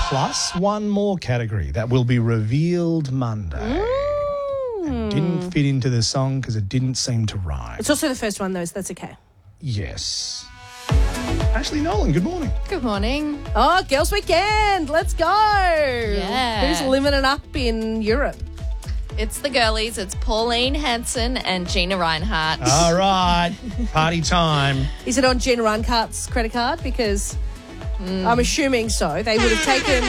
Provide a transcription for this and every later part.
plus one more category that will be revealed Monday. It didn't fit into the song because it didn't seem to rhyme. It's also the first one, though, so that's okay. Yes. Ashley Nolan, good morning. Good morning. Oh, Girls' Weekend. Let's go. Yeah. Who's living it up in Europe? It's the girlies. It's Pauline Hanson and Gina Reinhardt. All right, party time. Is it on Gina Reinhardt's credit card? Because I'm assuming so. They would have taken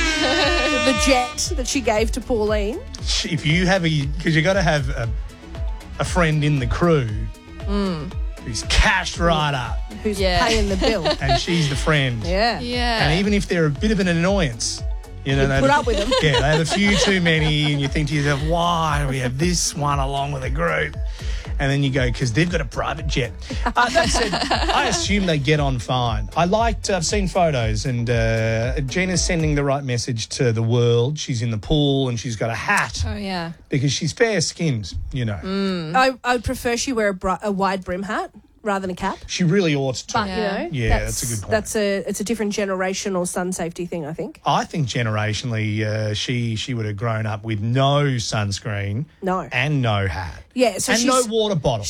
the jet that she gave to Pauline. If you have because you got to have a friend in the crew who's cashed right up, Who's paying the bill. and she's the friend. Yeah. Yeah. And even if they're a bit of an annoyance, you know, put up with them. Yeah, they have a few too many, and you think to yourself, why do we have this one along with a group? And then you go, because they've got a private jet. That said, I assume they get on fine. I've seen photos, and Gina's sending the right message to the world. She's in the pool, and she's got a hat. Oh, yeah. Because she's fair-skinned, you know. I would prefer she wear a wide brim hat rather than a cap. She really ought to. But, Yeah. you know, Yeah, that's a good point. It's a different generational sun safety thing, I think. I think generationally, she would have grown up with no sunscreen, No. and no hat, Yeah, so and no water bottle.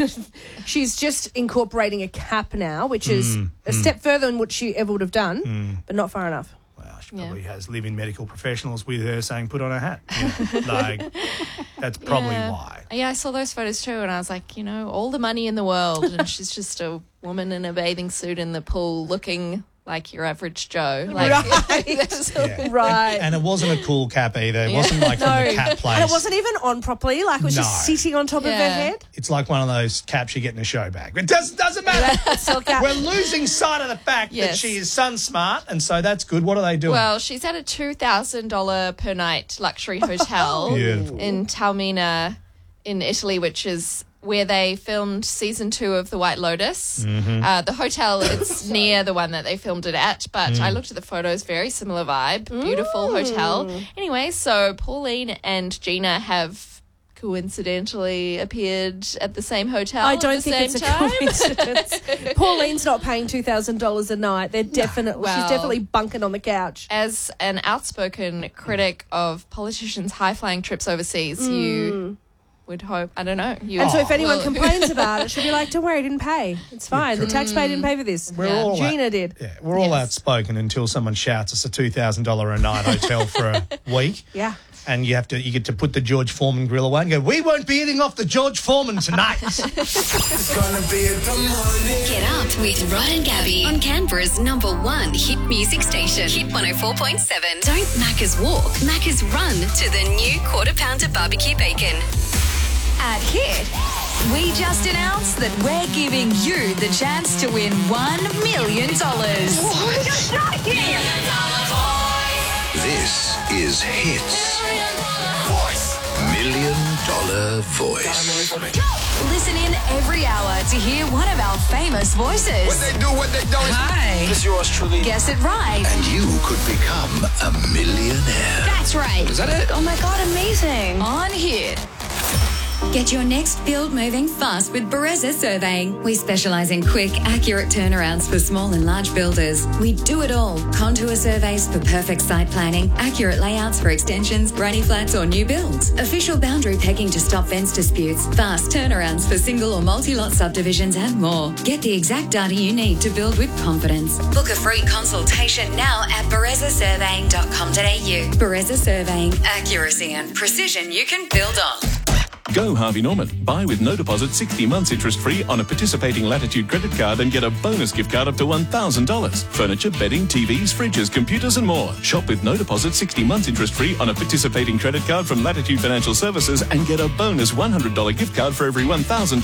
She's just incorporating a cap now, which is a step further than what she ever would have done, but not far enough. Well, she probably has live-in medical professionals with her saying, "Put on a hat." Yeah. Like that's probably why. Yeah, I saw those photos too, and I was like, you know, all the money in the world, and she's just a woman in a bathing suit in the pool looking like your average Joe. Like, Yeah. Right. And it wasn't a cool cap either. It wasn't like from the cap place. And it wasn't even on properly, like it was just No. sitting on top of her Yeah. head. It's like one of those caps you get in a show bag. It doesn't matter. Silk cap. We're losing sight of the fact that Yes. she is sun smart, and so that's good. What are they doing? well, she's at a $2,000 per night luxury hotel Beautiful. in Taormina in Italy, which is where they filmed season 2 of The White Lotus. The hotel, it's near the one that they filmed it at, but I looked at the photos, very similar vibe, beautiful hotel. Anyway, so Pauline and Gina have coincidentally appeared at the same hotel I at don't the think same it's a time. coincidence. Pauline's not paying $2,000 a night. They're definitely she's Well- definitely bunking on the couch. As an outspoken critic of politicians' high-flying trips overseas, you would hope, I don't know. You And so if anyone will- complains about it, she'll be like, don't worry, I didn't pay. It's fine. The taxpayer didn't pay for this. We're all Gina did. Yeah, we're all Yes. outspoken until someone shouts us a $2,000 a night hotel for a week. Yeah. And you get to put the George Foreman grill away and go, we won't be eating off the George Foreman tonight. It's gonna be a good morning. Get up with Ryan and Gabby on Canberra's #1 hit music station, Hit 104.7. Don't Macca's walk, Macca's run to the new Quarter Pounder barbecue bacon. At Hit, we just announced that we're giving you the chance to win $1 million. This is Hits. $1 Million Voice. Listen in every hour to hear one of our famous voices. What they do, what they don't. Hi. It's yours truly. Guess it right. And you could become a millionaire. That's right. Is that it? Oh my God, amazing. On Hit. Get your next build moving fast with Bereza Surveying. We specialise in quick, accurate turnarounds for small and large builders. We do it all. Contour surveys for perfect site planning, accurate layouts for extensions, granny flats or new builds, official boundary pegging to stop fence disputes, fast turnarounds for single or multi-lot subdivisions and more. Get the exact data you need to build with confidence. Book a free consultation now at berezasurveying.com.au. Bereza Surveying. Accuracy and precision you can build on. Go Harvey Norman. Buy with no deposit 60 months interest-free on a participating Latitude credit card and get a bonus gift card up to $1,000. Furniture, bedding, TVs, fridges, computers and more. Shop with no deposit 60 months interest-free on a participating credit card from Latitude Financial Services and get a bonus $100 gift card for every $1,000